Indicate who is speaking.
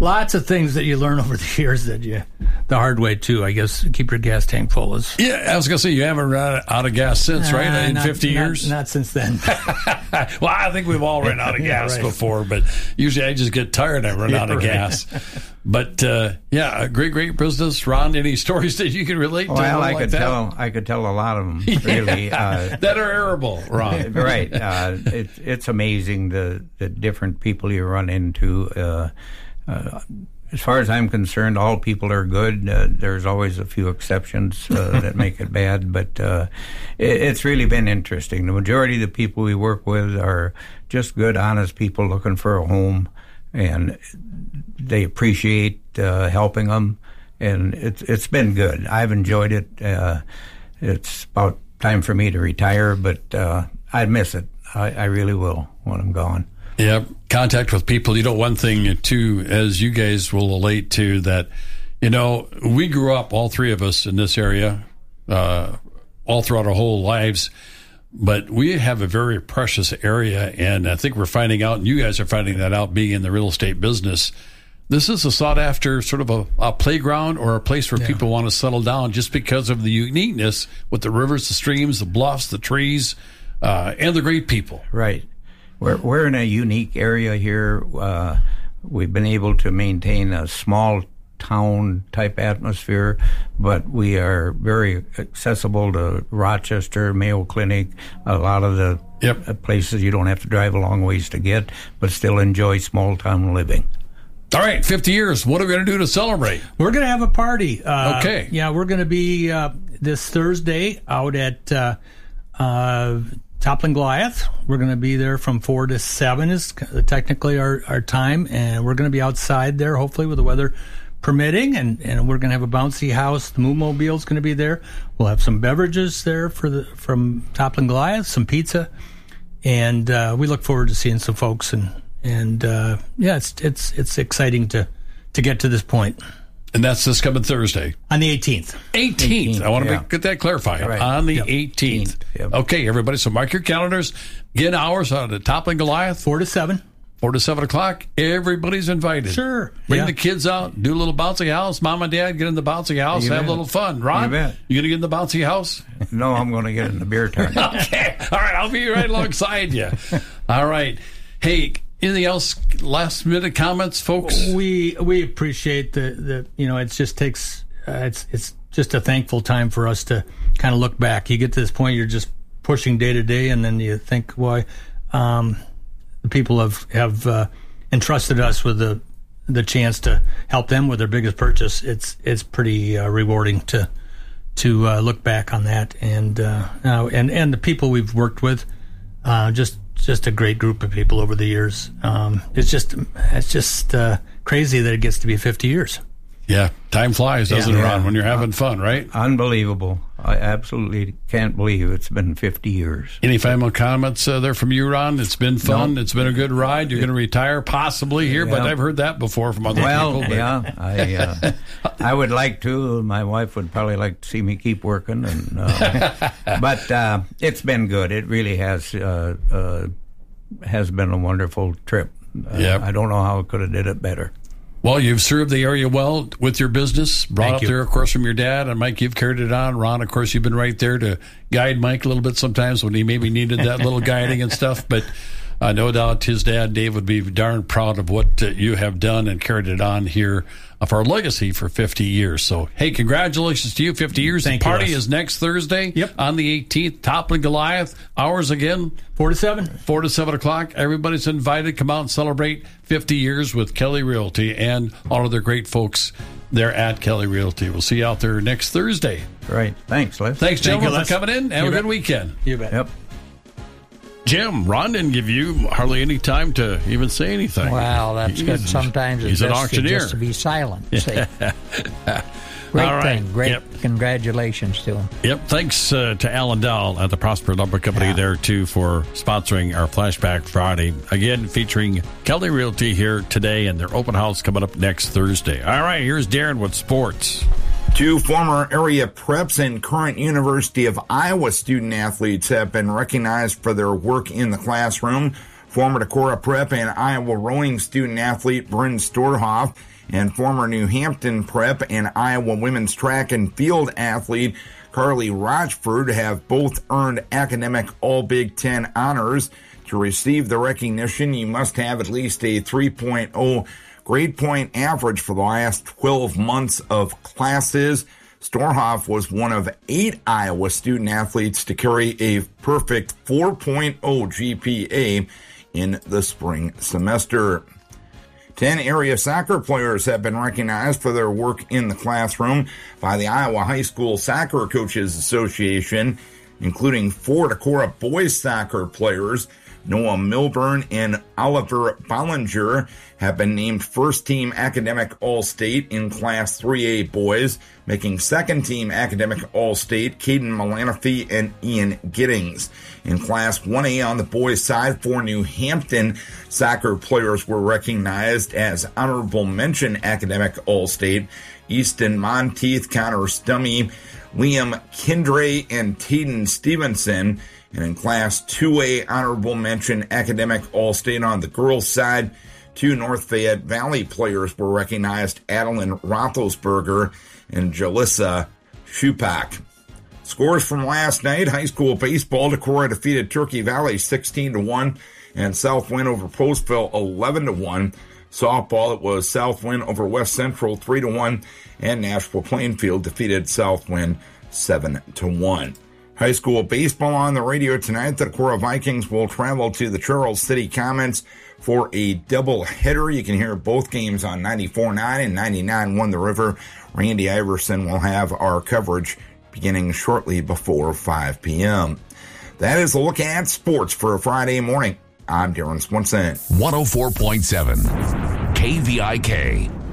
Speaker 1: Lots of things that you learn over the years the hard way, too. I guess keep your gas tank full.
Speaker 2: Yeah, I was going to say, you haven't run out of gas since, right? In 50 years?
Speaker 1: Not since then.
Speaker 2: Well, I think we've all run out of gas before, but usually I just get tired and I run out of gas. But, great business. Ron, any stories that you can relate to?
Speaker 3: Well, I could tell a lot of them, really.
Speaker 2: That are arable, Ron.
Speaker 3: Right. It's amazing the different people you run into. As far as I'm concerned, all people are good. There's always a few exceptions that make it bad, but it's really been interesting. The majority of the people we work with are just good, honest people looking for a home, and they appreciate helping them, and it's been good. I've enjoyed it. It's about time for me to retire, but I'd miss it. I really will when I'm gone.
Speaker 2: Yeah, contact with people. One thing, too, as you guys will relate to, that, we grew up, all three of us in this area, all throughout our whole lives, but we have a very precious area, and I think we're finding out, and you guys are finding that out, being in the real estate business. This is a sought-after sort of a playground or a place where people want to settle down just because of the uniqueness with the rivers, the streams, the bluffs, the trees, and the great people.
Speaker 3: Right. We're in a unique area here. We've been able to maintain a small town type atmosphere, but we are very accessible to Rochester, Mayo Clinic, a lot of the places you don't have to drive a long ways to get, but still enjoy small town living.
Speaker 2: All right, 50 years. What are we going to do to celebrate?
Speaker 1: We're going to have a party.
Speaker 2: Okay.
Speaker 1: Yeah, we're going to be this Thursday out at Toppling Goliath. We're going to be there from 4 to 7 is technically our time, and we're going to be outside there, hopefully with the weather permitting, and we're going to have a bouncy house. The Moonmobile's going to be there. We'll have some beverages there from Toppling Goliath, some pizza, and we look forward to seeing some folks, and it's exciting to get to this point.
Speaker 2: And that's this coming Thursday.
Speaker 1: On the 18th.
Speaker 2: 18th. I want to get that clarified. Right. On the 18th. Yep. Okay, everybody. So mark your calendars. Again, hours on the Toppling Goliath.
Speaker 1: 4 to 7.
Speaker 2: 4 to 7 o'clock. Everybody's invited.
Speaker 1: Sure.
Speaker 2: Bring the kids out. Do a little bouncy house. Mom and Dad get in the bouncy house. Have a little fun. Ron, you going to get in the bouncy house?
Speaker 3: No, I'm going to get in the beer tent.
Speaker 2: Okay. All right. I'll be right alongside you. All right. Hey, anything else? Last minute comments, folks?
Speaker 1: We appreciate the it just takes it's just a thankful time for us to kind of look back. You get to this point, you're just pushing day to day, and then you think, why the people have entrusted us with the chance to help them with their biggest purchase. It's pretty rewarding to look back on that, and the people we've worked with, just a great group of people over the years. It's just crazy that it gets to be 50 years.
Speaker 2: Yeah, time flies, doesn't it, Ron, when you're having fun, right?
Speaker 3: Unbelievable. I absolutely can't believe it's been 50 years.
Speaker 2: Any final comments there from you, Ron? It's been fun. No. It's been a good ride. You're going to retire possibly here, but I've heard that before from other people. But.
Speaker 3: Yeah, I would like to. My wife would probably like to see me keep working, but it's been good. It really has been a wonderful trip. I don't know how I could have did it better.
Speaker 2: Well, you've served the area well with your business, brought up there, of course, from your dad. And Mike, you've carried it on. Ron, of course, you've been right there to guide Mike a little bit sometimes when he maybe needed that little guiding and stuff. But no doubt his dad, Dave, would be darn proud of what you have done and carried it on here of our legacy for 50 years. So, hey, congratulations to you, 50 years. The party is next Thursday on the 18th, Toppling Goliath. Hours again?
Speaker 1: 4 to 7.
Speaker 2: 4 to 7 o'clock. Everybody's invited. Come out and celebrate 50 years with Kelly Realty and all of their great folks there at Kelly Realty. We'll see you out there next Thursday.
Speaker 3: Right. Thanks, Les.
Speaker 2: Thanks, gentlemen, for coming in. Have a good weekend.
Speaker 1: You bet.
Speaker 3: Yep.
Speaker 2: Jim, Ron didn't give you hardly any time to even say anything.
Speaker 4: Well, that's good. Sometimes it's best just to be silent. Great thing. Great. Congratulations to him.
Speaker 2: Yep. Thanks to Alan Dowell at the Prosper Lumber Company there, too, for sponsoring our Flashback Friday. Again, featuring Kelly Realty here today and their open house coming up next Thursday. All right, here's Darren with sports.
Speaker 5: Two former area preps and current University of Iowa student athletes have been recognized for their work in the classroom. Former Decorah Prep and Iowa rowing student-athlete Bryn Storhoff and former New Hampton Prep and Iowa women's track and field athlete Carly Rochford have both earned academic All-Big Ten honors. To receive the recognition, you must have at least a 3.0 grade point average for the last 12 months of classes. Storhoff was one of 8 Iowa student-athletes to carry a perfect 4.0 GPA in the spring semester. 10 area soccer players have been recognized for their work in the classroom by the Iowa High School Soccer Coaches Association, including 4 Decorah boys soccer players. Noah Milburn and Oliver Bollinger have been named first-team academic All-State in Class 3A boys, making second-team academic All-State Caden Malanaphy and Ian Giddings. In Class 1A on the boys' side, 4 New Hampton soccer players were recognized as honorable mention academic All-State. Easton Monteith, Connor Stummy, Liam Kindray, and Tayden Stevenson. And in Class 2A, honorable mention academic All-State on the girls' side. 2 North Fayette Valley players were recognized, Adeline Roethlisberger and Jalissa Shupak. Scores from last night: high school baseball, Decorah defeated Turkey Valley 16-1, and Southwind over Postville 11-1. Softball, it was Southwind over West Central 3-1, and Nashville Plainfield defeated Southwind 7-1. High school baseball on the radio tonight. The Decorah Vikings will travel to the Charles City Comets for a doubleheader. You can hear both games on 94.9 and 99.1 The River. Randy Iverson will have our coverage beginning shortly before 5 p.m. That is a look at sports for a Friday morning. I'm Darren Swenson.
Speaker 6: 104.7 KVIK.